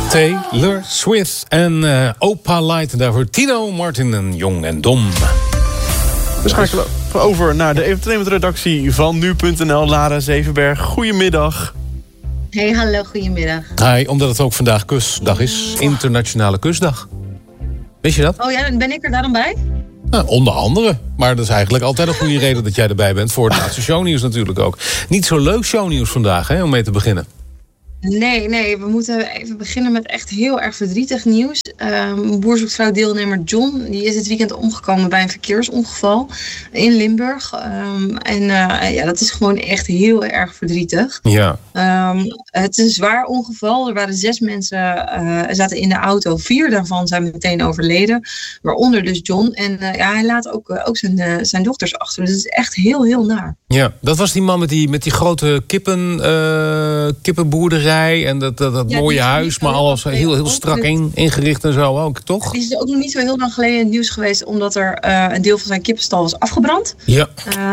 Taylor Swift en Opa Light. En daarvoor Tino, Martin en Jong en Dom. We schakelen over naar de entertainmentredactie van nu.nl. Lara Zevenberg, goedemiddag. Hey, hallo, goedemiddag. Hi, omdat het ook vandaag kusdag is. Internationale kusdag. Wist je dat? Oh ja, ben ik er daarom bij? Onder andere. Maar dat is eigenlijk altijd een goede reden dat jij erbij bent. Voor het laatste shownieuws natuurlijk ook. Niet zo leuk shownieuws vandaag, hè, om mee te beginnen. Nee, we moeten even beginnen met echt heel erg verdrietig nieuws. Boer zoekt vrouw deelnemer John, die is dit weekend omgekomen bij een verkeersongeval in Limburg. Dat is gewoon echt heel erg verdrietig. Ja. Het is een zwaar ongeval. Er waren 6 mensen zaten in de auto. 4 daarvan zijn meteen overleden. Waaronder dus John. En hij laat ook zijn dochters achter. Dus het is echt heel, heel naar. Ja, dat was die man met die grote kippenboerderij. En dat mooie huis, maar alles heel strak ingericht en zo ook, toch? Die is ook nog niet zo heel lang geleden in het nieuws geweest, omdat er een deel van zijn kippenstal was afgebrand. Ja.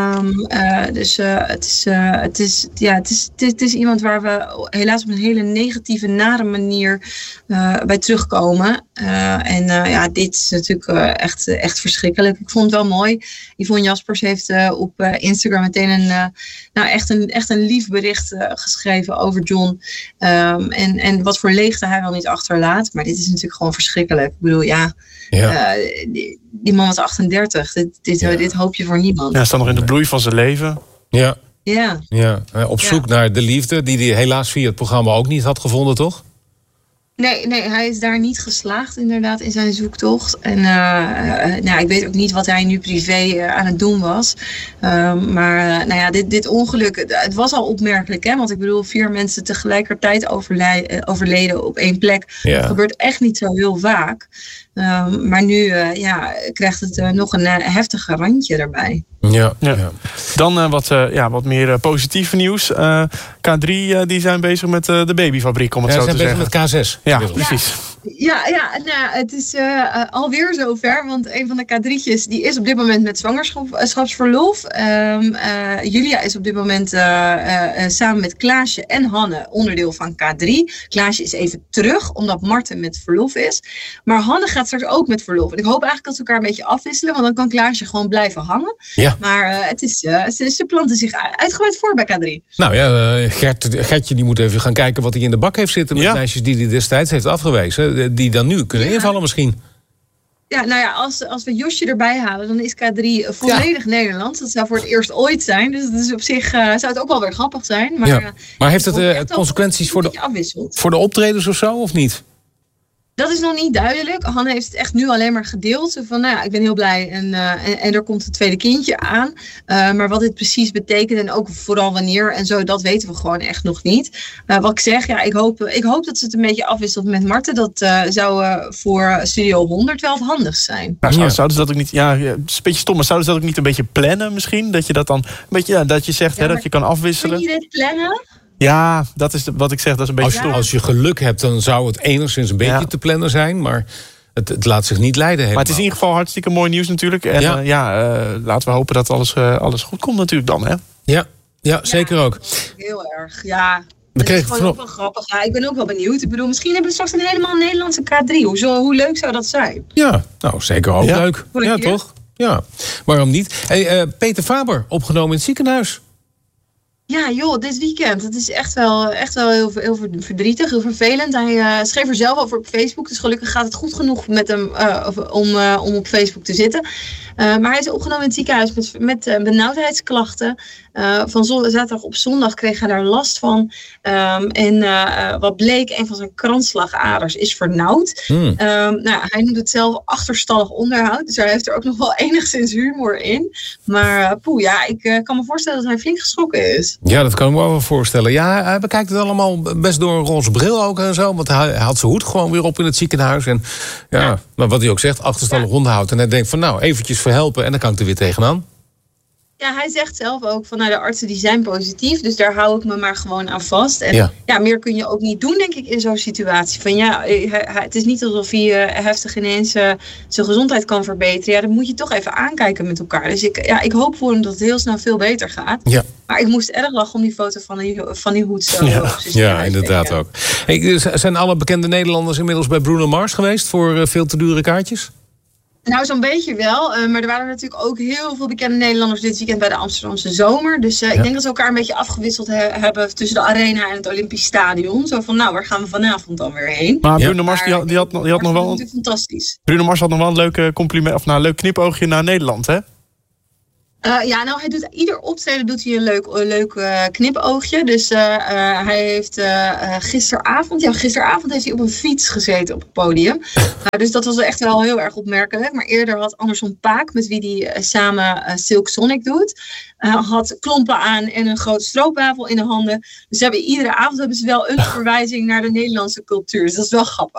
Het is iemand waar we helaas op een hele negatieve, nare manier bij terugkomen. Dit is natuurlijk echt verschrikkelijk. Ik vond het wel mooi. Yvonne Jaspers heeft op Instagram meteen echt een lief bericht geschreven over John. En wat voor leegte hij wel niet achterlaat. Maar dit is natuurlijk gewoon verschrikkelijk. Ik bedoel, die man was 38. Dit hoop je voor niemand. Ja, hij staat nog in de bloei van zijn leven. Ja. Ja. Op zoek naar de liefde, die hij helaas via het programma ook niet had gevonden, toch? Nee, hij is daar niet geslaagd inderdaad in zijn zoektocht. En ik weet ook niet wat hij nu privé aan het doen was. Dit ongeluk, het was al opmerkelijk, hè? Want ik bedoel, 4 mensen tegelijkertijd overleden op 1 plek. Ja. Dat gebeurt echt niet zo heel vaak. Maar nu krijgt het nog een heftiger randje erbij. Ja. Dan wat meer positieve nieuws. K3 die zijn bezig met de babyfabriek, om het zo te zeggen. Ze zijn bezig met K6. Ja, precies. Het is alweer zover. Want een van de K3'tjes die is op dit moment met zwangerschapsverlof. Julia is op dit moment samen met Klaasje en Hanne onderdeel van K3. Klaasje is even terug, omdat Marten met verlof is. Maar Hanne gaat straks ook met verlof. En ik hoop eigenlijk dat ze elkaar een beetje afwisselen. Want dan kan Klaasje gewoon blijven hangen. Ja. Maar ze planten zich uitgebreid voor bij K3. Nou ja, Gertje die moet even gaan kijken wat hij in de bak heeft zitten. Met meisjes die hij destijds heeft afgewezen. Die dan nu kunnen invallen misschien. Ja, als we Josje erbij halen, dan is K3 volledig Nederlands. Dat zou voor het eerst ooit zijn. Dus het is op zich zou het ook wel weer grappig zijn. Maar heeft het consequenties voor de optredens of zo, of niet? Dat is nog niet duidelijk. Hanne heeft het echt nu alleen maar gedeeld. Van, ik ben heel blij en er komt het tweede kindje aan. Maar wat dit precies betekent en ook vooral wanneer en zo, dat weten we gewoon echt nog niet. Wat ik zeg, ik hoop dat ze het een beetje afwisselt met Marten. Dat zou voor Studio 100 wel handig zijn. Nou, zouden ze dat ook niet, het is een beetje stom, maar zouden ze dat ook niet een beetje plannen misschien? Dat je dat dan, een beetje, dat je zegt dat je kan afwisselen? Kun je dit plannen? Ja, dat is wat ik zeg, dat is een beetje stom. Als je geluk hebt, dan zou het enigszins een beetje te plannen zijn. Maar het laat zich niet leiden helemaal. Maar het is in ieder geval hartstikke mooi nieuws natuurlijk. En laten we hopen dat alles goed komt natuurlijk dan, hè? Ja, zeker ook. Heel erg, ja. Dat is gewoon ook wel grappig. Ja, ik ben ook wel benieuwd. Ik bedoel, misschien hebben we straks een helemaal Nederlandse K3. Hoe leuk zou dat zijn? Ja, nou zeker ook leuk. Ja, toch? Ja, waarom niet? Hey, Peter Faber, opgenomen in het ziekenhuis. Ja, joh, dit weekend. Het is echt wel heel verdrietig, heel vervelend. Hij schreef er zelf over op Facebook. Dus gelukkig gaat het goed genoeg met hem om op Facebook te zitten. Maar hij is opgenomen in het ziekenhuis met benauwdheidsklachten. Van zaterdag op zondag kreeg hij daar last van. Wat bleek, een van zijn kransslagaders is vernauwd. Hij noemt het zelf achterstallig onderhoud. Dus hij heeft er ook nog wel enigszins humor in. Maar ik kan me voorstellen dat hij flink geschrokken is. Ja, dat kan ik me wel voorstellen. Ja, hij bekijkt het allemaal best door een roze bril ook en zo. Want hij had zijn hoed gewoon weer op in het ziekenhuis. En maar wat hij ook zegt, achterstallig onderhoud. En hij denkt van eventjes verhelpen en dan kan ik er weer tegenaan. Ja, hij zegt zelf ook van de artsen die zijn positief. Dus daar hou ik me maar gewoon aan vast. En meer kun je ook niet doen, denk ik, in zo'n situatie. Van het is niet alsof hij heftig ineens zijn gezondheid kan verbeteren. Ja, dat moet je toch even aankijken met elkaar. Dus ik hoop voor hem dat het heel snel veel beter gaat. Ja. Maar ik moest erg lachen om die foto van die hoed zo. Ja, inderdaad ook. Hey, zijn alle bekende Nederlanders inmiddels bij Bruno Mars geweest voor veel te dure kaartjes? Nou, zo'n beetje wel. Maar er waren natuurlijk ook heel veel bekende Nederlanders dit weekend bij de Amsterdamse Zomer. Dus ik denk dat ze elkaar een beetje afgewisseld hebben tussen de Arena en het Olympisch Stadion. Zo van, waar gaan we vanavond dan weer heen? Maar Bruno Mars die had nog wel... Dat is natuurlijk fantastisch. Bruno Mars had nog wel een leuke compliment, of een leuk knipoogje naar Nederland, hè? Hij doet ieder optreden een leuk knipoogje. Dus hij heeft gisteravond heeft hij op een fiets gezeten op het podium. Dus dat was echt wel heel erg opmerkelijk. Maar eerder had Anderson Paak, met wie hij samen Silk Sonic doet, had klompen aan en een grote stroopwafel in de handen. Dus iedere avond hebben ze wel een verwijzing naar de Nederlandse cultuur. Dus dat is wel grappig.